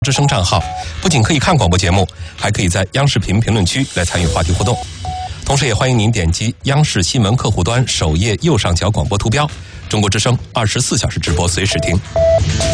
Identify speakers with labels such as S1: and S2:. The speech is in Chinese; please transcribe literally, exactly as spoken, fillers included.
S1: 之声账号，不仅可以看广播节目，还可以在央视评评论区来参与话题互动。同时也欢迎您点击央视新闻客户端首页右上角广播图标，中国之声二十四小时直播随时听。